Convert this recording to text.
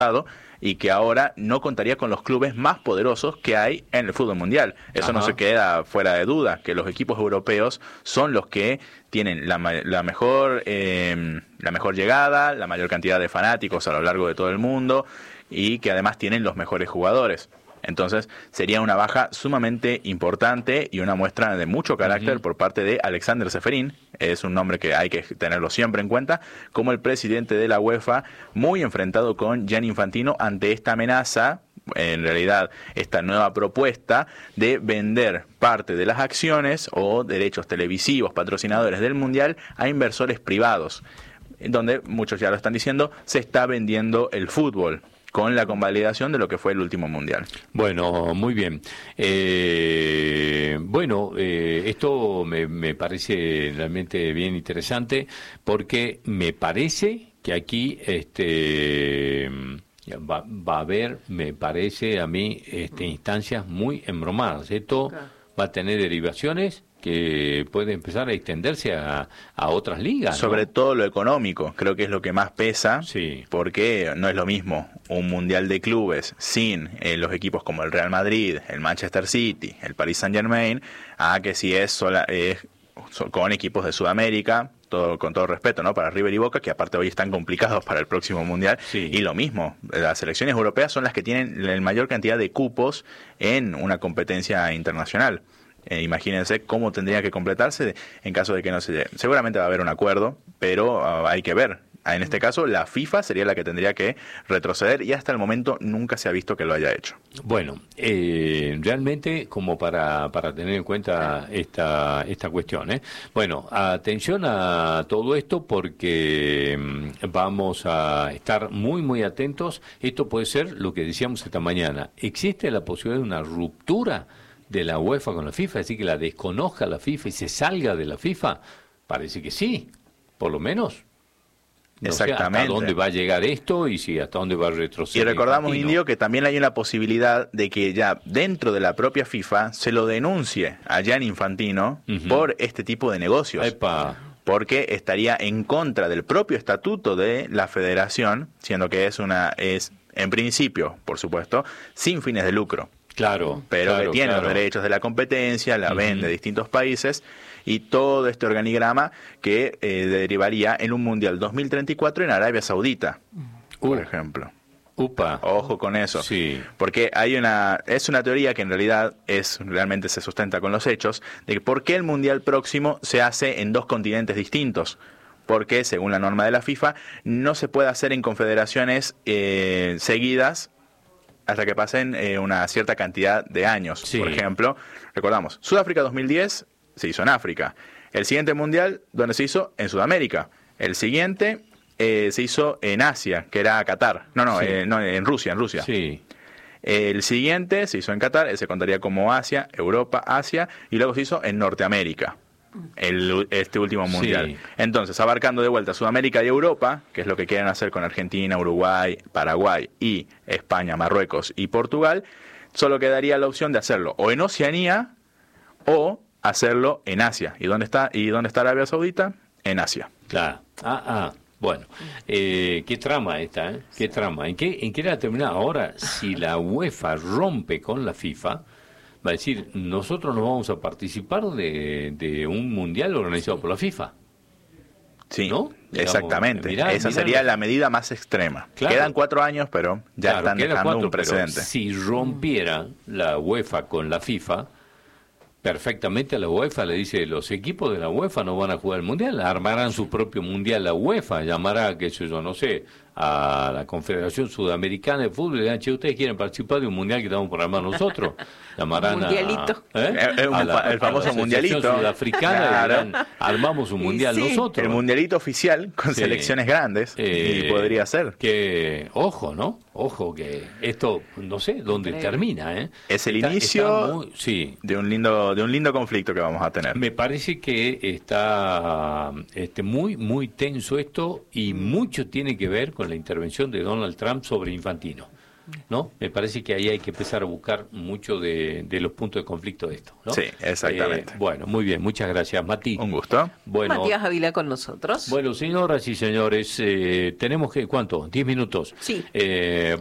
y que ahora no contaría con los clubes más poderosos que hay en el fútbol mundial. Eso no se queda fuera de duda, que los equipos europeos son los que tienen la mejor llegada, la mayor cantidad de fanáticos a lo largo de todo el mundo y que además tienen los mejores jugadores. Entonces sería una baja sumamente importante y una muestra de mucho carácter por parte de Alexander Ceferín. Es un nombre que hay que tenerlo siempre en cuenta, como el presidente de la UEFA, muy enfrentado con Gianni Infantino ante esta amenaza, en realidad esta nueva propuesta de vender parte de las acciones o derechos televisivos, patrocinadores del Mundial, a inversores privados, donde muchos ya lo están diciendo, se está vendiendo el fútbol, con la convalidación de lo que fue el último mundial. Bueno, muy bien. Esto me parece realmente bien interesante, porque me parece que aquí va a haber, me parece a mí, instancias muy embromadas. Esto va a tener derivaciones que puede empezar a extenderse a otras ligas, ¿no? Sobre todo lo económico, creo que es lo que más pesa, sí, porque no es lo mismo un mundial de clubes sin los equipos como el Real Madrid, el Manchester City, el Paris Saint-Germain, a que si es con equipos de Sudamérica, con todo respeto, ¿no?, para River y Boca, que aparte hoy están complicados para el próximo mundial. Sí. Y lo mismo, las selecciones europeas son las que tienen la mayor cantidad de cupos en una competencia internacional. Imagínense cómo tendría que completarse en caso de que no se llegue. Seguramente va a haber un acuerdo, pero hay que ver. En este caso, la FIFA sería la que tendría que retroceder y hasta el momento nunca se ha visto que lo haya hecho. Bueno, realmente como para tener en cuenta esta cuestión, Bueno, atención a todo esto, porque vamos a estar muy, muy atentos. Esto puede ser lo que decíamos esta mañana. ¿Existe la posibilidad de una ruptura de la UEFA con la FIFA, es decir, que la desconozca la FIFA y se salga de la FIFA? Parece que sí, por lo menos. No Exactamente. sé hasta dónde va a llegar esto y si hasta dónde va a retroceder. Y recordamos, Infantino, Indio, que también hay una posibilidad de que ya dentro de la propia FIFA se lo denuncie a Gianni Infantino por este tipo de negocios. Epa. Porque estaría en contra del propio estatuto de la federación, siendo que es en principio, por supuesto, sin fines de lucro. Claro, pero que tiene los derechos de la competencia, la vende a distintos países, y todo este organigrama que derivaría en un Mundial 2034 en Arabia Saudita, por ejemplo. Upa. Ojo con eso, sí, porque es una teoría que en realidad realmente se sustenta con los hechos, de que por qué el Mundial próximo se hace en dos continentes distintos. Porque, según la norma de la FIFA, no se puede hacer en confederaciones seguidas hasta que pasen una cierta cantidad de años. Sí. Por ejemplo, recordamos, Sudáfrica 2010 se hizo en África. El siguiente mundial, ¿dónde se hizo? En Sudamérica. El siguiente se hizo en Asia, que era Qatar. No, en Rusia. Sí. El siguiente se hizo en Qatar, ese contaría como Asia, Europa, Asia, y luego se hizo en Norteamérica. Este último mundial. Sí. Entonces, abarcando de vuelta Sudamérica y Europa, que es lo que quieren hacer con Argentina, Uruguay, Paraguay y España, Marruecos y Portugal, solo quedaría la opción de hacerlo o en Oceanía o hacerlo en Asia. ¿Y dónde está Arabia Saudita? En Asia. Claro. Bueno, qué trama esta, qué trama. ¿En qué era terminada? Ahora, si la UEFA rompe con la FIFA, va a decir, nosotros no vamos a participar de un mundial organizado por la FIFA. Sí, ¿no? Exactamente. Esa sería la medida más extrema. Claro. Quedan 4 años, pero ya están dejando un precedente. Si rompiera la UEFA con la FIFA, perfectamente a la UEFA le dice, los equipos de la UEFA no van a jugar el mundial, armarán su propio mundial la UEFA, llamará, qué sé yo, no sé, a la Confederación Sudamericana de Fútbol y le dirán, che, ¿ustedes quieren participar de un mundial que estamos por armar nosotros? Llamarán mundialito. El famoso mundialito sudafricana, claro. Y dirán, armamos un mundial nosotros. El mundialito oficial con selecciones grandes, y podría ser. Que, ojo, ¿no? Ojo, que esto, no sé dónde termina, Es el inicio de un lindo conflicto que vamos a tener. Me parece que está muy, muy tenso esto, y mucho tiene que ver con la intervención de Donald Trump sobre Infantino. ¿no? Me parece que ahí hay que empezar a buscar mucho de los puntos de conflicto de esto, ¿no? Sí, exactamente. Bueno, muy bien, muchas gracias, Mati. Un gusto. Bueno, Matías Ávila con nosotros. Bueno, señoras y señores, tenemos que, ¿cuánto? 10 minutos. Sí.